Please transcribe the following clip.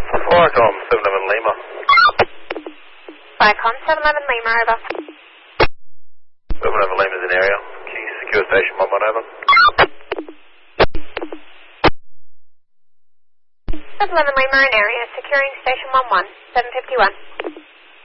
Viacom 711 Lima. Viacom 711 Lima, over. 711 Lima's in area. Can you secure station 11 over? 711 Lima in area, securing station 11, 751.